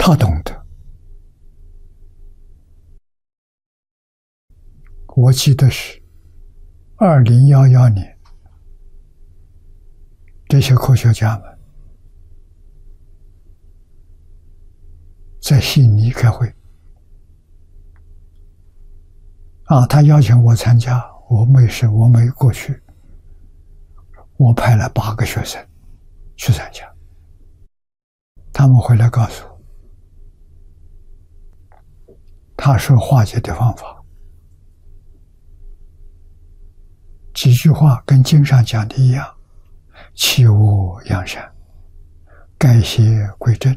他懂得。我记得是2011年，这些科学家们在悉尼开会，他邀请我参加，我没过去，我派了8个学生去参加，他们回来告诉我，他说化解的方法，几句话跟经上讲的一样：弃恶扬善，改邪归正，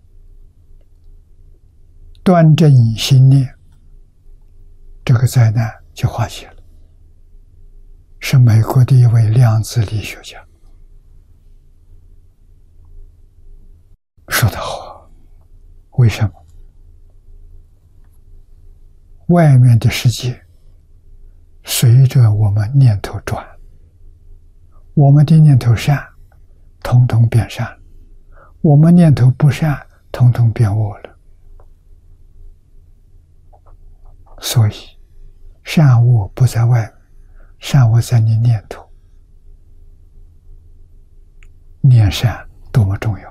端正心念，这个灾难就化解了。是美国的一位量子力学家说得好。为什么？外面的世界随着我们念头转，我们的念头善，统统变善；我们念头不善，统统变恶了。所以善恶不在外面，善恶在你念头。念善多么重要！